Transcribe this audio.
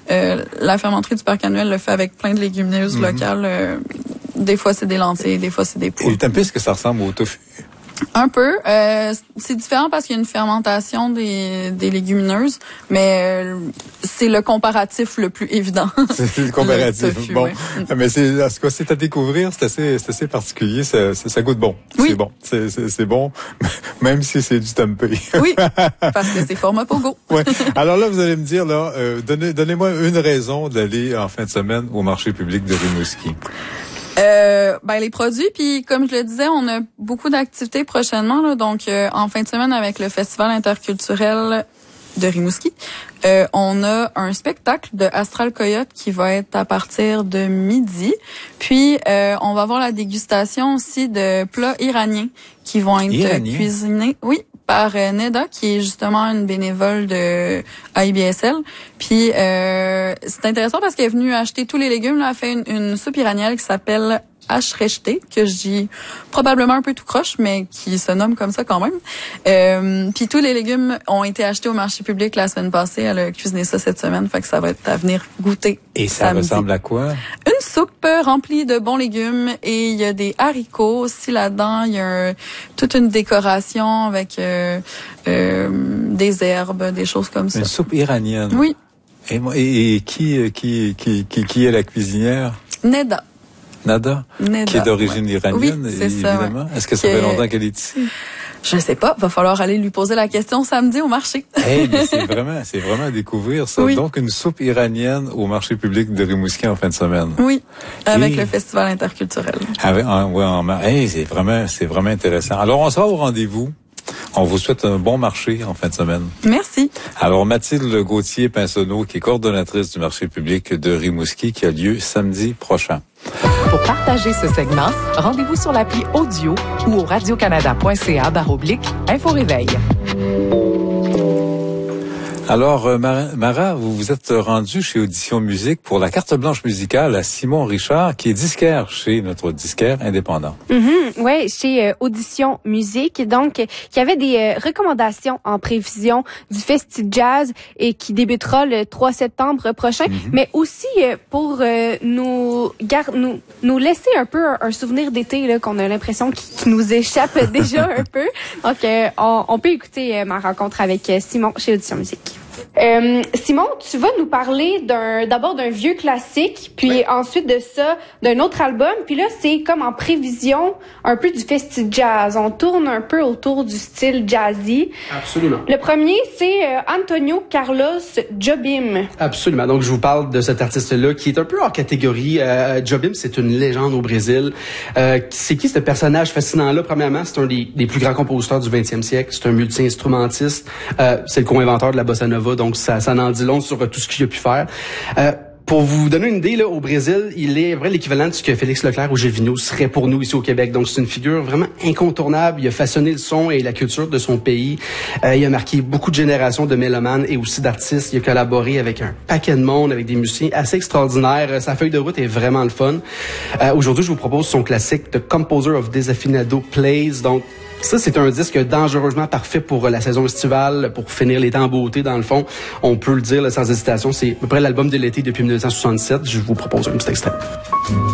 La fermenterie du Parc Annuel le fait avec plein de légumineuses locales. Des fois, c'est des lentilles, des fois, c'est des pois. Et le tempeh, est-ce que ça ressemble au tofu? Un peu. C'est différent parce qu'il y a une fermentation des légumineuses, mais c'est le comparatif le plus évident. C'est le comparatif. Tofu, bon, ouais. mais en tout cas, c'est à découvrir. C'est assez particulier. Ça goûte bon. Oui. C'est bon. C'est bon, même si c'est du tempeh. Oui, parce que c'est format pogo. Ouais. Alors là, vous allez me dire là, donnez-moi une raison d'aller en fin de semaine au marché public de Rimouski. Les produits, puis comme je le disais, on a beaucoup d'activités prochainement, là, donc en fin de semaine avec le Festival interculturel de Rimouski, on a un spectacle de Astral Coyote qui va être à partir de midi, puis on va avoir la dégustation aussi de plats iraniens qui vont être cuisinés, oui, par Neda, qui est justement une bénévole de AIBSL. Puis c'est intéressant parce qu'elle est venue acheter tous les légumes. Là, elle fait une soupe iranienne qui s'appelle Ashreshte, que je dis probablement un peu tout croche, mais qui se nomme comme ça quand même. Puis tous les légumes ont été achetés au marché public la semaine passée. Elle a cuisiné ça cette semaine, fait que ça va être à venir goûter. Et ça samedi. ressemble à quoi? Une soupe remplie de bons légumes et il y a des haricots aussi là-dedans. Il y a toute une décoration avec des herbes, des choses comme ça. Une soupe iranienne. Oui. Et qui est la cuisinière? Neda. Neda, qui est d'origine iranienne, oui, c'est évidemment. Ça, ouais. Est-ce que ça fait longtemps qu'elle est ici? Je sais pas. Va falloir aller lui poser la question samedi au marché. Mais c'est vraiment à découvrir ça. Oui. Donc, une soupe iranienne au marché public de Rimouski en fin de semaine. Oui. Avec le Festival interculturel. C'est vraiment intéressant. Alors, on sera au rendez-vous. On vous souhaite un bon marché en fin de semaine. Merci. Alors, Mathilde Gauthier-Pinsonneau, qui est coordonnatrice du marché public de Rimouski, qui a lieu samedi prochain. Pour partager ce segment, rendez-vous sur l'appli audio ou au radiocanada.ca/info-réveil. Alors, Mara, vous vous êtes rendue chez Audition Musique pour la carte blanche musicale à Simon Richard, qui est disquaire chez notre disquaire indépendant. Oui, chez Audition Musique, donc qui avait des recommandations en prévision du Festi Jazz et qui débutera le 3 septembre prochain, mais aussi pour nous laisser un peu un souvenir d'été là qu'on a l'impression qu'il nous échappe déjà un peu. Donc, on peut écouter ma rencontre avec Simon chez Audition Musique. Simon, tu vas nous parler d'abord d'un vieux classique, puis ensuite de ça, d'un autre album. Puis là, c'est comme en prévision un peu du Festi Jazz. On tourne un peu autour du style jazzy. Absolument. Le premier, c'est Antonio Carlos Jobim. Absolument. Donc, je vous parle de cet artiste-là qui est un peu hors catégorie. Jobim, c'est une légende au Brésil. C'est qui ce personnage fascinant-là? Premièrement, c'est un des plus grands compositeurs du 20e siècle. C'est un multi-instrumentiste. C'est le co-inventeur de la bossa nova. Donc, ça en dit long sur tout ce qu'il a pu faire. Pour vous donner une idée, là, au Brésil, il est vrai l'équivalent de ce que Félix Leclerc ou Gilles Vigneault serait pour nous ici au Québec. Donc, c'est une figure vraiment incontournable. Il a façonné le son et la culture de son pays. Il a marqué beaucoup de générations de mélomanes et aussi d'artistes. Il a collaboré avec un paquet de monde, avec des musiciens assez extraordinaires. Sa feuille de route est vraiment le fun. Aujourd'hui, je vous propose son classique The Composer of Desafinado Plays. Donc, ça, c'est un disque dangereusement parfait pour la saison estivale, pour finir les temps en beauté, dans le fond. On peut le dire là, sans hésitation. C'est à peu près l'album de l'été depuis 1967. Je vous propose un petit extrait.